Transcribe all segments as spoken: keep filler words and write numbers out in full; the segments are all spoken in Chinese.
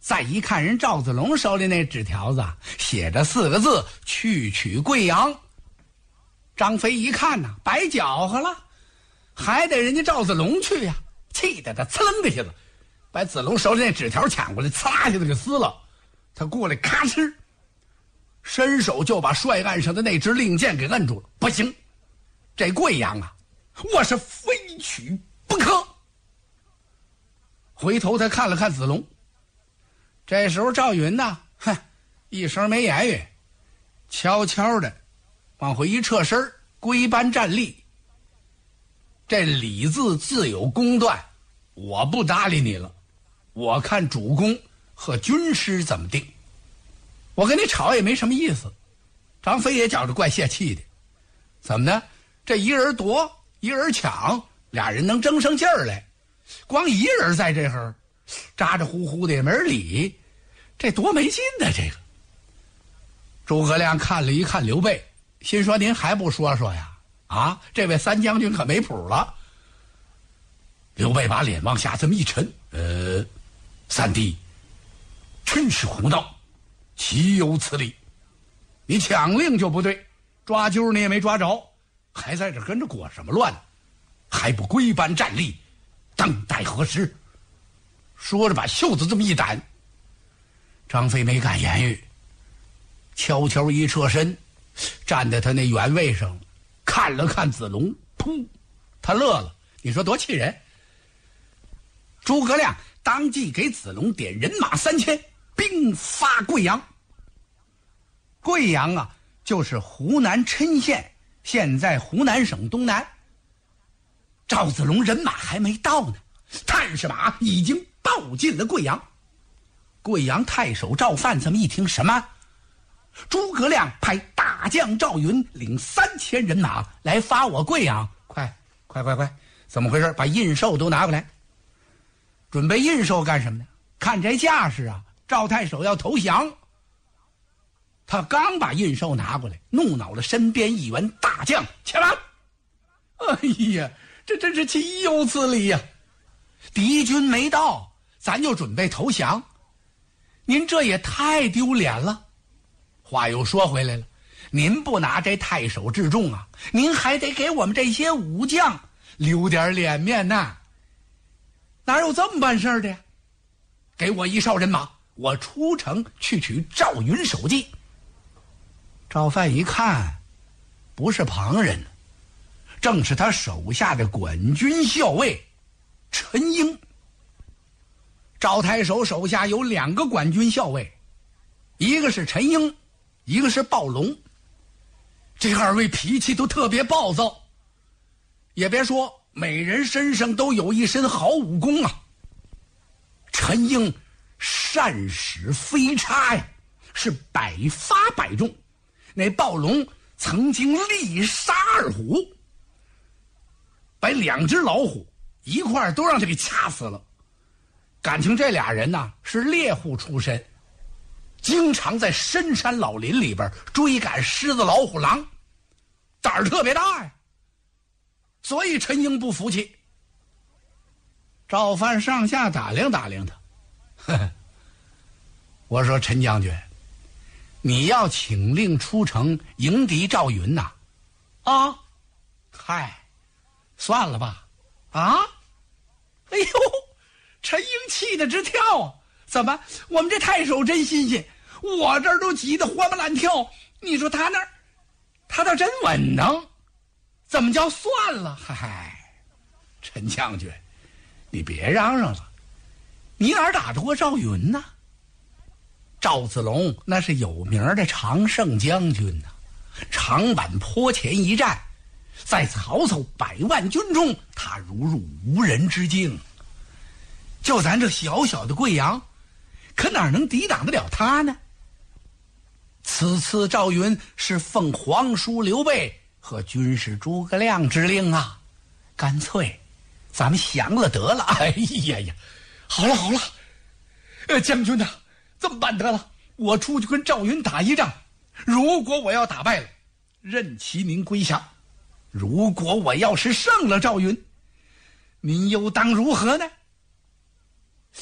再一看人赵子龙手里那纸条子，写着四个字：去取贵阳。张飞一看呐，白搅和了，还得人家赵子龙去呀、啊，气得他呲楞的下子，把子龙手里那纸条抢过来，呲啦一下子给撕了。他过来咔哧，伸手就把帅案上的那支令箭给摁住了。不行，这贵阳啊，我是非取不可。回头他看了看子龙，这时候赵云呢，哼，一声没言语，悄悄的往回一侧身，归班站立。这礼字自有公断，我不搭理你了，我看主公和军师怎么定。我跟你吵也没什么意思。张飞也觉着怪泄气的，怎么呢？这一人夺，一人抢，俩人能争上劲儿来。光一人在这儿咋咋呼呼的也没人理，这多没劲呢！这个诸葛亮看了一看刘备，心说：“您还不说说呀？啊，这位三将军可没谱了。”刘备把脸往下这么一沉，呃，三弟，真是胡闹，岂有此理！你抢令就不对，抓阄你也没抓着，还在这跟着裹什么乱？还不归班站立，等待何时？说着把袖子这么一掸。张飞没敢言语，悄悄一侧身，站在他那原位上，看了看子龙，噗，他乐了。你说多气人！诸葛亮当即给子龙点人马三千，兵发贵阳。贵阳啊，就是湖南郴县，现在湖南省东南。赵子龙人马还没到呢，探视马已经报进了贵阳。贵阳太守赵范这么一听，什么？诸葛亮派大将赵云领三千人马来发我贵阳，快快快快，怎么回事？把印绶都拿过来。准备印绶干什么呢？看这架势啊，赵太守要投降。他刚把印绶拿过来，怒恼了身边一员大将：“且慢！哎呀，这真是岂有此理呀！敌军没到，咱就准备投降，您这也太丢脸了。话又说回来了，您不拿这太守治众啊，您还得给我们这些武将留点脸面呐。哪有这么办事的呀？给我一哨人马，我出城去取赵云首级。”赵范一看，不是旁人，正是他手下的管军校尉陈英。赵太守手下有两个管军校尉，一个是陈英，一个是暴龙。这二位脾气都特别暴躁，也别说每人身上都有一身好武功啊。陈英善使飞叉呀，是百发百中。那暴龙曾经力杀二虎，把两只老虎一块儿都让他给掐死了。感情这俩人呢是猎户出身，经常在深山老林里边追赶狮子、老虎、狼，胆儿特别大呀。所以陈英不服气。赵范上下打量打量他，呵呵，我说陈将军，你要请令出城迎敌赵云呐？啊，嗨，算了吧。啊，哎呦，陈英气得直跳啊！怎么，我们这太守真新鲜，我这儿都急得活蹦乱跳，你说他那儿，他倒真稳当，怎么叫算了？嗨，陈将军，你别嚷嚷了，你哪儿打得过赵云呢？赵子龙那是有名的常胜将军呐、啊，长坂坡前一战，在曹操百万军中，他如入无人之境。就咱这小小的贵阳，可哪能抵挡得了他呢？此次赵云是奉皇叔刘备和军师诸葛亮之令啊，干脆咱们降了得了。哎呀呀，好了好了，呃，将军呐、啊，这么办得了，我出去跟赵云打一仗，如果我要打败了，任其您归降；如果我要是胜了赵云，您又当如何呢？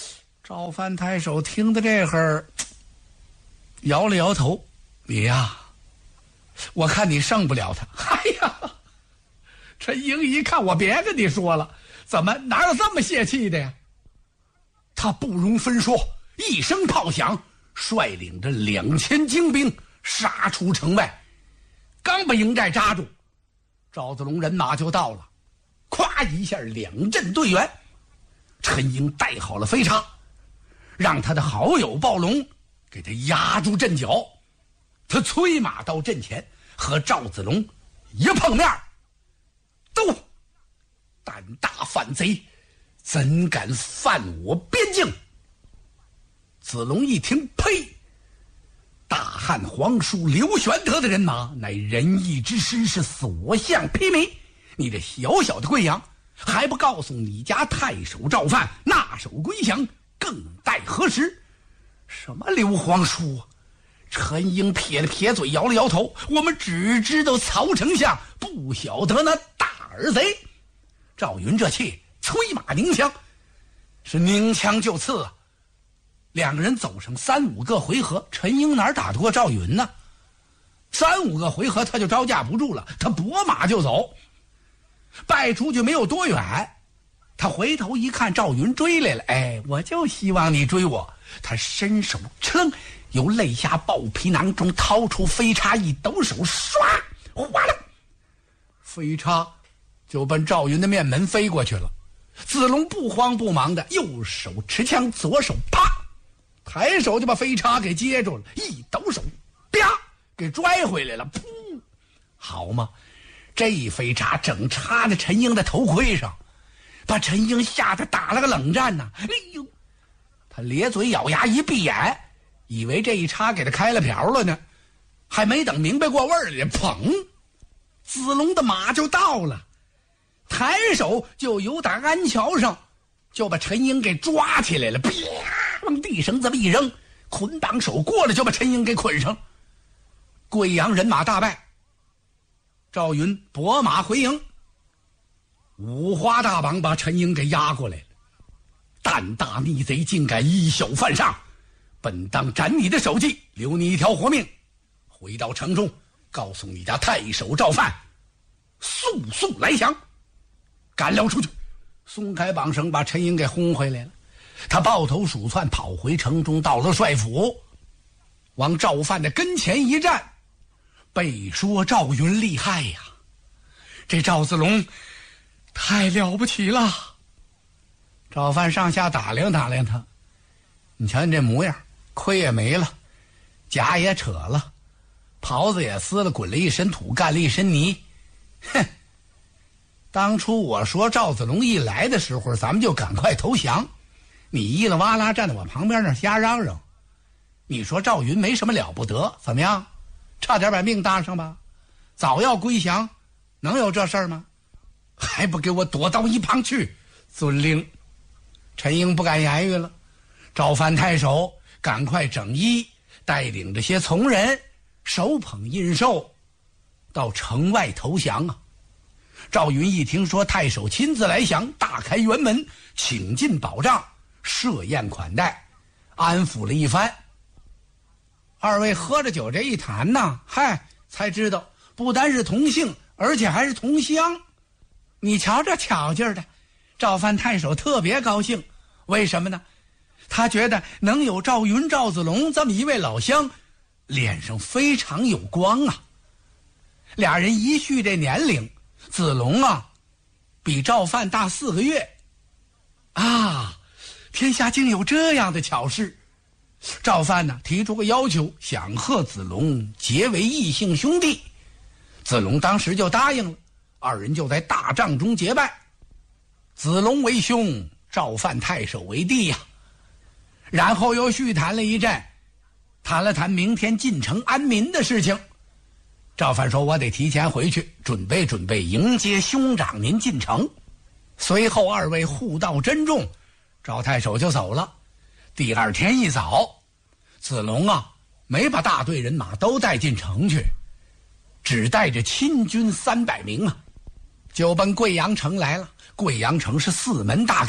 赵范太守听得这会儿，摇了摇头：“你呀，我看你胜不了他。”哎呀，陈英一看，我别跟你说了，怎么哪有这么泄气的呀？他不容分说，一声炮响，率领着两千精兵杀出城外。刚把营寨扎住，赵子龙人马就到了，咵一下两阵对圆。陈英带好了飞叉，让他的好友暴龙给他压住阵脚。他催马到阵前，和赵子龙一碰面，都胆大反贼，怎敢犯我边境？子龙一听，呸！大汉皇叔刘玄德的人马乃仁义之师，是所向披靡。你这小小的贵阳，还不告诉你家太守赵范纳首归降，更待何时？什么刘皇叔啊？陈英撇了撇嘴，摇了摇头：“我们只知道曹丞相，不晓得那大耳贼。”赵云这气，催马拧枪，是拧枪就刺啊！两个人走上三五个回合，陈英哪打得过赵云呢？三五个回合他就招架不住了，他拨马就走。败出去没有多远，他回头一看，赵云追来了。哎，我就希望你追我。他伸手噌，由肋下豹皮囊中掏出飞叉，一抖手，唰，哗啦，飞叉就奔赵云的面门飞过去了。子龙不慌不忙的，右手持枪，左手啪，抬手就把飞叉给接住了，一抖手，啪，给拽回来了。噗，好嘛，这一飞叉整插在陈英的头盔上，把陈英吓得打了个冷战呐！哎呦，他咧嘴咬牙一闭眼，以为这一叉给他开了瓢了呢，还没等明白过味儿来，砰，子龙的马就到了，抬手就由打安桥上就把陈英给抓起来了，啪，往地绳这么一扔，捆绑手过来就把陈英给捆上。贵阳人马大败，赵云拨马回营，五花大绑把陈英给押过来了。胆大逆贼，竟敢以小犯上，本当斩你的首级，留你一条活命。回到城中，告诉你家太守赵范，速速来降。赶了出去，松开绑绳，把陈英给轰回来了。他抱头鼠窜，跑回城中，到了帅府，往赵范的跟前一站，被说赵云厉害呀，这赵子龙太了不起了。赵范上下打量打量他，你瞧你这模样，盔也没了，甲也扯了，袍子也撕了，滚了一身土，干了一身泥。哼，当初我说赵子龙一来的时候，咱们就赶快投降，你一了哇啦站在我旁边那瞎嚷嚷，你说赵云没什么了不得，怎么样？差点把命搭上吧，早要归降，能有这事儿吗？还不给我躲到一旁去！遵令。陈英不敢言语了，赵范太守赶快整衣，带领着些从人，手捧印绶，到城外投降啊！赵云一听说太守亲自来降，大开辕门，请进保障，设宴款待，安抚了一番。二位喝着酒这一谈呢，嗨，才知道不单是同姓，而且还是同乡。你瞧这巧劲儿的，赵范太守特别高兴。为什么呢？他觉得能有赵云、赵子龙这么一位老乡，脸上非常有光啊。俩人一续这年龄，子龙啊比赵范大四个月啊，天下竟有这样的巧事。赵范呢提出个要求，想和子龙结为异姓兄弟，子龙当时就答应了，二人就在大帐中结拜，子龙为兄，赵范太守为弟呀、啊。然后又续谈了一阵，谈了谈明天进城安民的事情。赵范说，我得提前回去准备准备迎接兄长您进城。随后二位互道珍重，赵太守就走了。第二天一早，子龙啊没把大队人马都带进城去，只带着亲军三百名啊，就奔贵阳城来了。贵阳城是四门大开，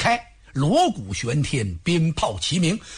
锣鼓喧天，鞭炮齐鸣，